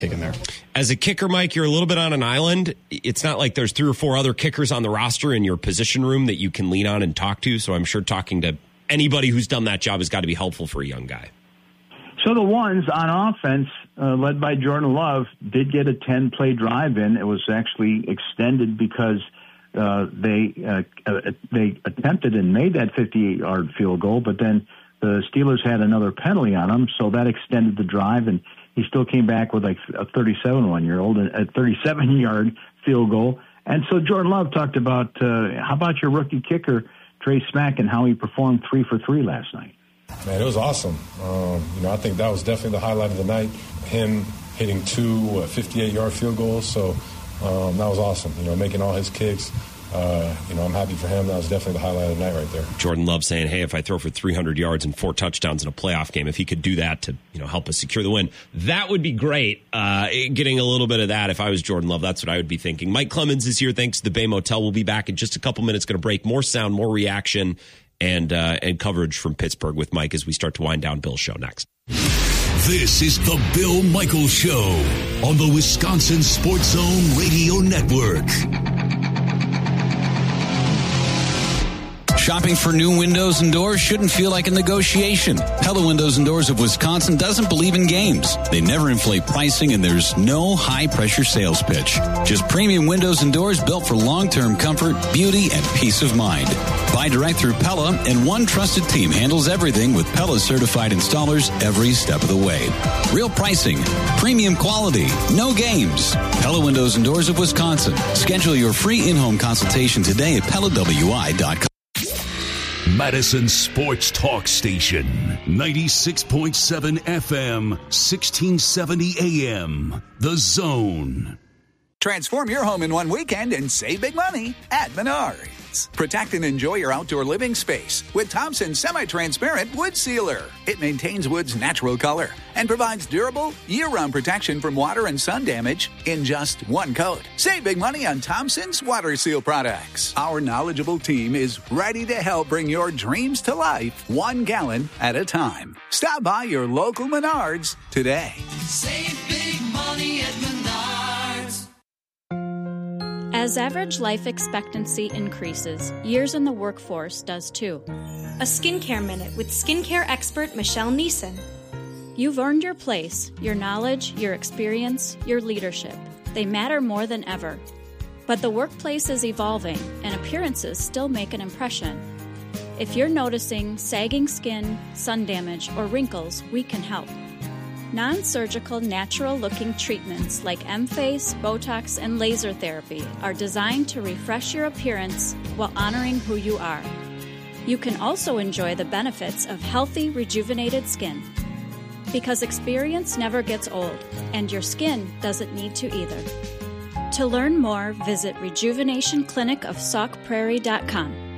kicking there. As a kicker, Mike, you're a little bit on an island. It's not like there's 3 or 4 other kickers on the roster in your position room that you can lean on and talk to. So I'm sure talking to anybody who's done that job has got to be helpful for a young guy. So the ones on offense, led by Jordan Love, did get a 10-play drive in. It was actually extended because they attempted and made that 58-yard field goal, but then the Steelers had another penalty on them, so that extended the drive, and he still came back with like a 37-yard field goal. And so Jordan Love talked about, how about your rookie kicker, Trey Smack, and how he performed 3 for 3 last night. Man, it was awesome. I think that was definitely the highlight of the night, him hitting 2 58-yard field goals. So that was awesome, making all his kicks. I'm happy for him. That was definitely the highlight of the night right there. Jordan Love saying, hey, if I throw for 300 yards and 4 touchdowns in a playoff game, if he could do that to help us secure the win, that would be great. Getting a little bit of that, if I was Jordan Love, that's what I would be thinking. Mike Clemens is here. Thanks to the Bay Motel. We'll be back in just a couple minutes. Going to break. More sound, more reaction, and coverage from Pittsburgh with Mike as we start to wind down Bill's show next. This is the Bill Michaels Show on the Wisconsin Sports Zone Radio Network. Shopping for new windows and doors shouldn't feel like a negotiation. Pella Windows and Doors of Wisconsin doesn't believe in games. They never inflate pricing, and there's no high-pressure sales pitch. Just premium windows and doors built for long-term comfort, beauty, and peace of mind. Buy direct through Pella, and one trusted team handles everything with Pella-certified installers every step of the way. Real pricing, premium quality, no games. Pella Windows and Doors of Wisconsin. Schedule your free in-home consultation today at PellaWI.com. Madison Sports Talk Station, 96.7 FM, 1670 AM, The Zone. Transform your home in one weekend and save big money at Menards. Protect and enjoy your outdoor living space with Thompson Semi-Transparent Wood Sealer. It maintains wood's natural color and provides durable, year-round protection from water and sun damage in just one coat. Save big money on Thompson's Water Seal products. Our knowledgeable team is ready to help bring your dreams to life 1 gallon at a time. Stop by your local Menards today. Save big money at Menards. As average life expectancy increases, years in the workforce does too. A Skincare Minute with skincare expert Michelle Neeson. You've earned your place, your knowledge, your experience, your leadership. They matter more than ever. But the workplace is evolving, and appearances still make an impression. If you're noticing sagging skin, sun damage, or wrinkles, we can help. Non-surgical, natural-looking treatments like M-Face, Botox, and laser therapy are designed to refresh your appearance while honoring who you are. You can also enjoy the benefits of healthy, rejuvenated skin. Because experience never gets old, and your skin doesn't need to either. To learn more, visit rejuvenationclinicofsaukprairie.com.